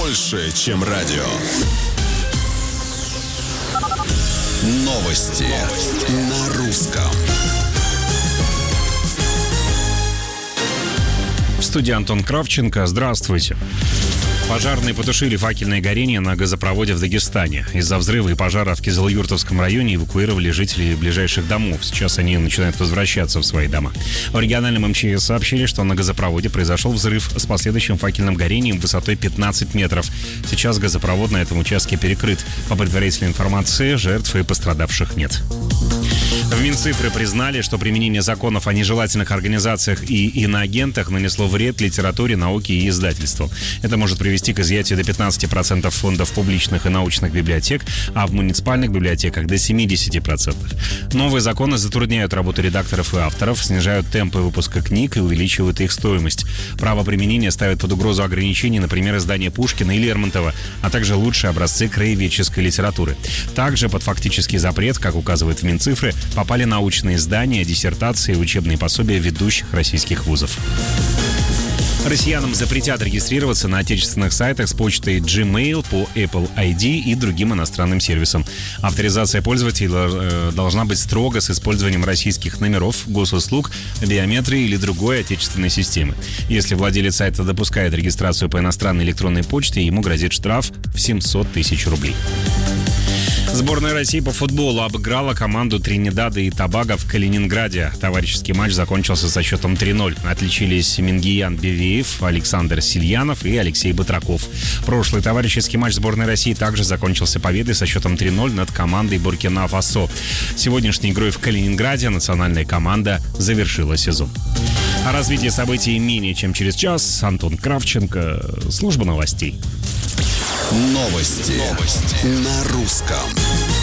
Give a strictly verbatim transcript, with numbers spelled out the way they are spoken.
больше, чем радио. Новости, Новости. На русском. В студии Антон Кравченко. Здравствуйте. Пожарные потушили факельное горение на газопроводе в Дагестане. Из-за взрыва и пожара в Кизыл-Юртовском районе эвакуировали жителей ближайших домов. Сейчас они начинают возвращаться в свои дома. В региональном эм че эс сообщили, что на газопроводе произошел взрыв с последующим факельным горением высотой пятнадцать метров. Сейчас газопровод на этом участке перекрыт. По предварительной информации, жертв и пострадавших нет. В Минцифры признали, что применение законов о нежелательных организациях и иноагентах нанесло вред литературе, науке и издательству. Это может привести к изъятию до пятнадцати процентов фондов публичных и научных библиотек, а в муниципальных библиотеках до семидесяти процентов. Новые законы затрудняют работу редакторов и авторов, снижают темпы выпуска книг и увеличивают их стоимость. Право применения ставит под угрозу ограничений, например, издания Пушкина и Лермонтова, а также лучшие образцы краеведческой литературы. Также под фактический запрет, как указывает в Минцифры, попали научные издания, диссертации и учебные пособия ведущих российских вузов. Россиянам запретят регистрироваться на отечественных сайтах с почтой Gmail по Apple ай ди и другим иностранным сервисам. Авторизация пользователей должна быть строго с использованием российских номеров, госуслуг, биометрии или другой отечественной системы. Если владелец сайта допускает регистрацию по иностранной электронной почте, ему грозит штраф в семьсот тысяч рублей. Сборная России по футболу обыграла команду Тринидада и Тобаго в Калининграде. Товарищеский матч закончился со счетом три ноль. Отличились Мингиян Бевеев, Александр Сильянов и Алексей Батраков. Прошлый товарищеский матч сборной России также закончился победой со счетом три ноль над командой Буркина-Фасо. Сегодняшней игрой в Калининграде национальная команда завершила сезон. О развитии событий менее чем через час. Антон Кравченко, служба новостей. Новости, Новости. На русском.